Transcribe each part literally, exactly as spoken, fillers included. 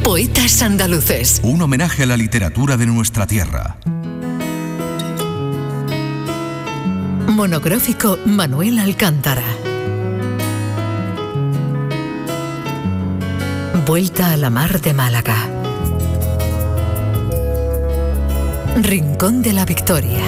Poetas andaluces. Un homenaje a la literatura de nuestra tierra. Monográfico Manuel Alcántara. Vuelta a la mar de Málaga. Rincón de la Victoria.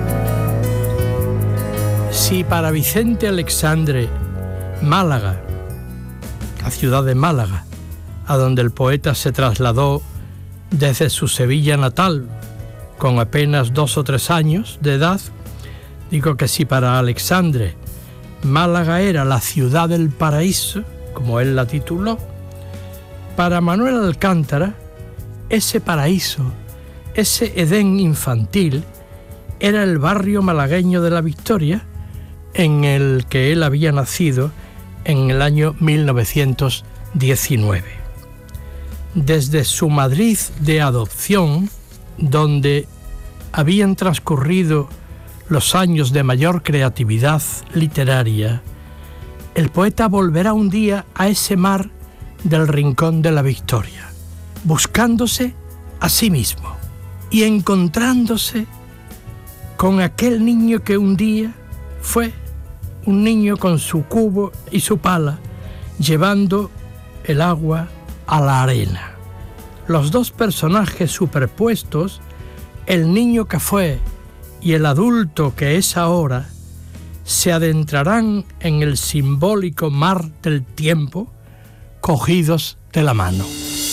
Si para Vicente Alexandre, Málaga, la ciudad de Málaga, a donde el poeta se trasladó desde su Sevilla natal con apenas dos o tres años de edad, digo que si para Alexandre Málaga era la ciudad del paraíso, como él la tituló, para Manuel Alcántara ese paraíso, ese Edén infantil, era el barrio malagueño de la Victoria, en el que él había nacido en el año mil novecientos diecinueve. Desde su Madrid de adopción, donde habían transcurrido los años de mayor creatividad literaria, el poeta volverá un día a ese mar del Rincón de la Victoria, buscándose a sí mismo y encontrándose con aquel niño que un día fue un niño con su cubo y su pala, llevando el agua a la arena. Los dos personajes superpuestos, el niño que fue y el adulto que es ahora, se adentrarán en el simbólico mar del tiempo, cogidos de la mano.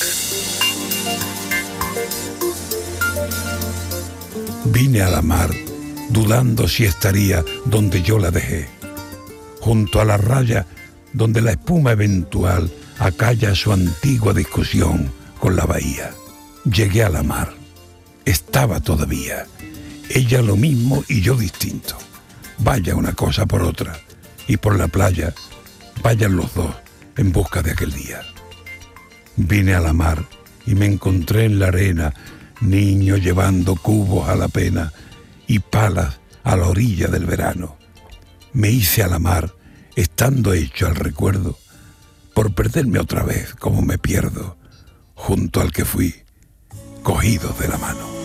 Vine a la mar, dudando si estaría donde yo la dejé, junto a la raya donde la espuma eventual acalla su antigua discusión con la bahía. Llegué a la mar, estaba todavía, ella lo mismo y yo distinto. Vaya una cosa por otra, y por la playa vayan los dos en busca de aquel día. Vine a la mar y me encontré en la arena, niño llevando cubos a la pena y palas a la orilla del verano. Me hice a la mar, estando hecho al recuerdo, por perderme otra vez como me pierdo, junto al que fui, cogido de la mano.